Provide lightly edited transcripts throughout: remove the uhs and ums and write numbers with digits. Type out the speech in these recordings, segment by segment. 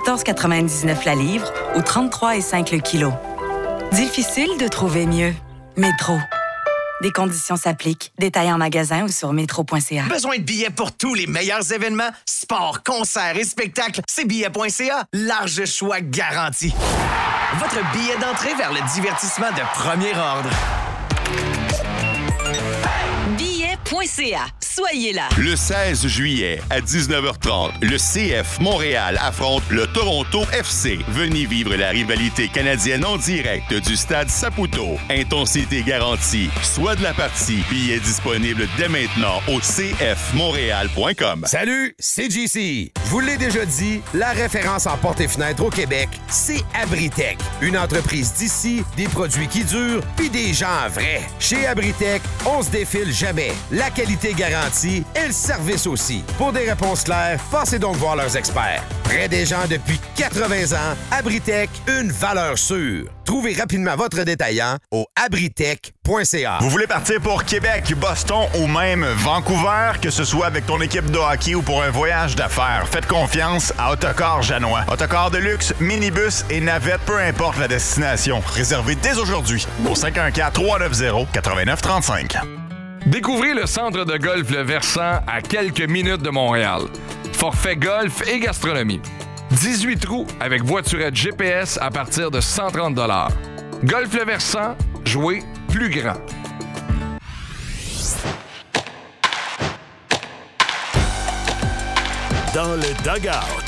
14,99 la livre ou 33,5 le kilo. Difficile de trouver mieux. Métro. Des conditions s'appliquent. Détails en magasin ou sur métro.ca. Besoin de billets pour tous les meilleurs événements? Sport, concerts et spectacles, c'est billets.ca. Large choix garanti. Votre billet d'entrée vers le divertissement de premier ordre. Billets.ca. Soyez là. Le 16 juillet à 19h30, le CF Montréal affronte le Toronto FC. Venez vivre la rivalité canadienne en direct du stade Saputo. Intensité garantie. Soit de la partie. Billets disponibles dès maintenant au cfmontréal.com. Salut, c'est JC. Je vous l'ai déjà dit, la référence en portes et fenêtres au Québec, c'est Abritech. Une entreprise d'ici, des produits qui durent, puis des gens vrais. Chez Abritech, on se défile jamais. La qualité garantie et le service aussi. Pour des réponses claires, passez donc voir leurs experts. Près des gens depuis 80 ans, Abritech, une valeur sûre. Trouvez rapidement votre détaillant au abritech.ca. Vous voulez partir pour Québec, Boston ou même Vancouver, que ce soit avec ton équipe de hockey ou pour un voyage d'affaires, faites confiance à Autocar Janois. Autocar de luxe, minibus et navette, peu importe la destination. Réservez dès aujourd'hui au 514-390-8935. Découvrez le centre de golf Le Versant à quelques minutes de Montréal. Forfait golf et gastronomie. 18 trous avec voiturette GPS à partir de 130 $. Golf Le Versant, jouez plus grand. Dans le dugout.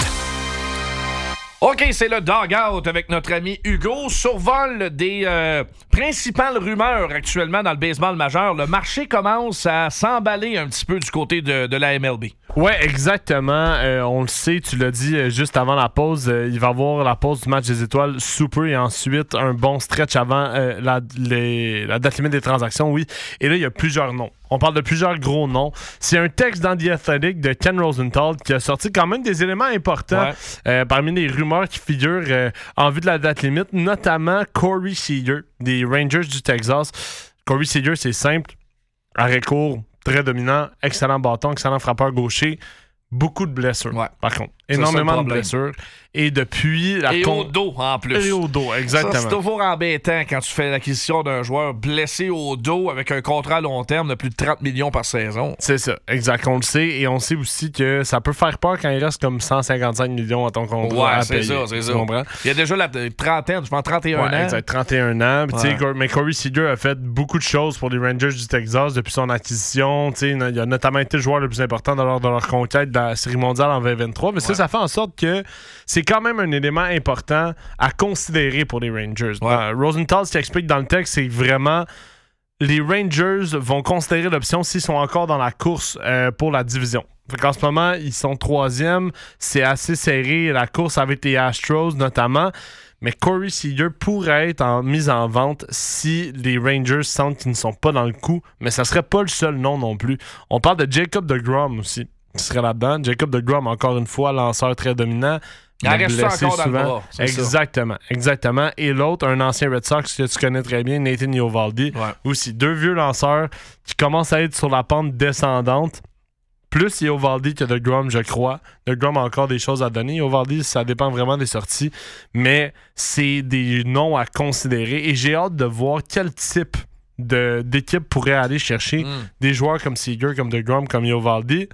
OK, c'est le Dugout avec notre ami Hugo. Survol des principales rumeurs actuellement dans le baseball majeur. Le marché commence à s'emballer un petit peu du côté de la MLB. Ouais, exactement. On le sait, tu l'as dit juste avant la pause. Il va y avoir la pause du match des étoiles sous peu et ensuite un bon stretch avant la date limite des transactions, oui. Et là, il y a plusieurs noms. On parle de plusieurs gros noms. C'est un texte dans The Athletic de Ken Rosenthal qui a sorti quand même des éléments importants parmi les rumeurs qui figurent en vue de la date limite, notamment Corey Seager des Rangers du Texas. Corey Seager, c'est simple, arrêt court, très dominant, excellent bâton, excellent frappeur gaucher. Beaucoup de blessures, par contre. Énormément de blessures. Et depuis... au dos, en plus. Et au dos, exactement. Ça, c'est toujours embêtant quand tu fais l'acquisition d'un joueur blessé au dos avec un contrat à long terme de plus de 30 millions par saison. C'est ça, exact. On le sait. Et on sait aussi que ça peut faire peur quand il reste comme 155 millions à ton contrat à payer. C'est ça. Il y a déjà la trentaine, je pense 31 ans. Exact, 31 ans. Mais Corey Seager a fait beaucoup de choses pour les Rangers du Texas depuis son acquisition. Il a notamment été le joueur le plus important lors de leur conquête de la Série mondiale en 2023. Mais ça fait en sorte que c'est quand même un élément important à considérer pour les Rangers. Rosenthal, ce qu'il explique dans le texte, c'est que vraiment les Rangers vont considérer l'option s'ils sont encore dans la course pour la division. En ce moment, ils sont 3e. C'est assez serré, la course avec les Astros notamment. Mais Corey Seager pourrait être mise en vente si les Rangers sentent qu'ils ne sont pas dans le coup. Mais ça ne serait pas le seul nom non plus. On parle de Jacob deGrom aussi, qui serait là-dedans. Jacob deGrom, encore une fois, lanceur très dominant. Il en reste encore souvent. Dans le bras. Exactement. Et l'autre, un ancien Red Sox que tu connais très bien, Nathan Eovaldi. Aussi, 2 vieux lanceurs qui commencent à être sur la pente descendante. Plus Eovaldi que deGrom, je crois. deGrom a encore des choses à donner. Eovaldi, ça dépend vraiment des sorties. Mais c'est des noms à considérer. Et j'ai hâte de voir quel type d'équipe pourrait aller chercher des joueurs comme Seager, comme deGrom, comme Eovaldi.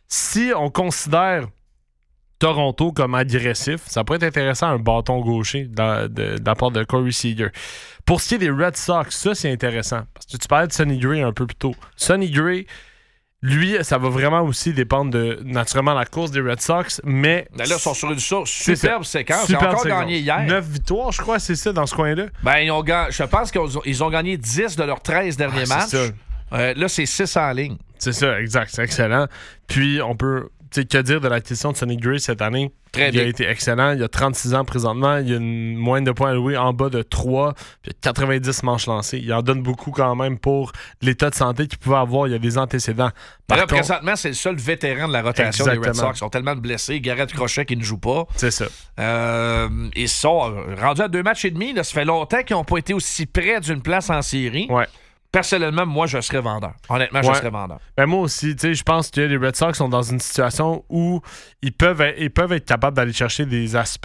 Si on considère Toronto comme agressif, ça pourrait être intéressant un bâton gaucher de la part de Corey Seager. Pour ce qui est des Red Sox, ça c'est intéressant. Parce que tu parlais de Sonny Gray un peu plus tôt. Sonny Gray, lui, ça va vraiment aussi dépendre de, naturellement, la course des Red Sox, mais... Là, ils sont sur une superbe séquence. Ils ont encore gagné hier. 9 victoires, je crois, c'est ça, dans ce coin-là. Je pense qu'ils ont gagné 10 de leurs 13 derniers matchs. Là, c'est 6 en ligne. C'est ça, exact. C'est excellent. Puis, on peut... que dire de l'acquisition de Sonny Gray cette année? Il a été excellent. Il a 36 ans présentement. Il a une moyenne de points alloués en bas de 3. Puis il a 90 manches lancées. Il en donne beaucoup quand même pour l'état de santé qu'il pouvait avoir. Il y a des antécédents. Présentement, c'est le seul vétéran de la rotation des Red Sox. Ils sont tellement blessés. Garrett Crochet qui ne joue pas. C'est ça. Ils sont rendus à 2 matchs et demi. Là, ça fait longtemps qu'ils n'ont pas été aussi près d'une place en série. Ouais. Personnellement, moi, je serais vendeur. Honnêtement, je serais vendeur. Ben moi aussi, je pense que les Red Sox sont dans une situation où ils peuvent être capables d'aller chercher des aspects